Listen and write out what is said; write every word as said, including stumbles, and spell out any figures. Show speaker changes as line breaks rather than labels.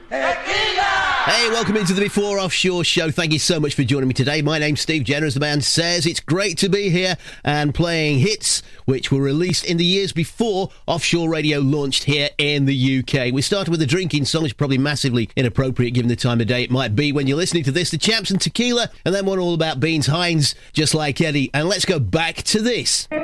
Hey, welcome into the Before Offshore show. Thank you so much for joining me today. My name's Steve Jenner, as the man says. It's great to be here and playing hits which were released in the years before offshore radio launched here in the U K. We started with a drinking song, which is probably massively inappropriate given the time of day it might be when you're listening to this. The Champs and Tequila, and then one all about beans, Heinz, Just Like Eddie. And let's go back to this.